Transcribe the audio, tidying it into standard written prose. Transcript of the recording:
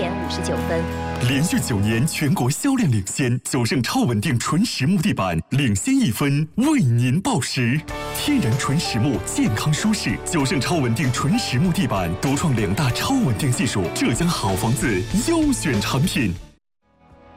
点59分。 连续9年全国销量领先，九盛超稳定纯实木地板领先1分，为您报时。天然纯实木，健康舒适，九盛超稳定纯实木地板独创2大超稳定技术，浙江好房子优选产品。